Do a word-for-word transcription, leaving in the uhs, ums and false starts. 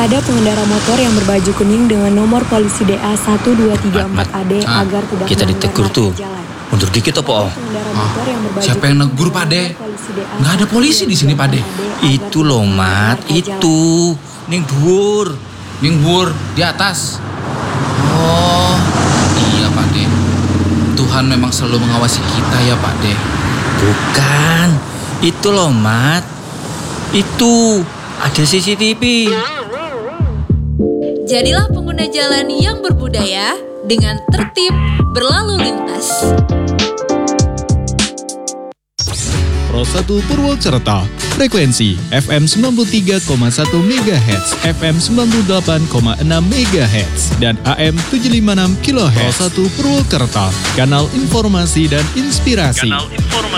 kepada pengendara motor yang berbaju kuning dengan nomor polisi D A satu dua tiga empat A D ah, agar tidak kita ditegur tuh. Mundur dikit apa? Oh, siapa yang negur Pak De? Nggak ada polisi di sini Pak De. Itu loh Mat, itu. Ning dhuwur, ning dhuwur di atas. Oh, iya Pak De. Tuhan memang selalu mengawasi kita ya Pak De. Bukan, itu loh Mat. Itu ada C C T V. Jadilah pengguna jalan yang berbudaya dengan tertib berlalu lintas. Pro satu Purwokerto, frekuensi F M sembilan puluh tiga koma satu megahertz, F M sembilan puluh delapan koma enam megahertz, dan A M tujuh ratus lima puluh enam kilohertz. Pro satu Purwokerto, kanal informasi dan inspirasi. Kanal informasi.